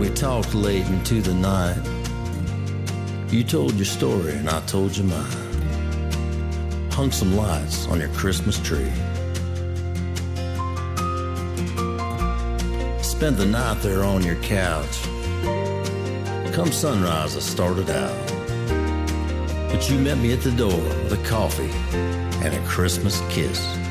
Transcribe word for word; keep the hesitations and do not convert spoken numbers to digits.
we talked late into the night. You told your story and I told you mine. Hung some lights on your Christmas tree. Spent the night there on your couch. Come sunrise I started out, but you met me at the door with a coffee and a Christmas kiss.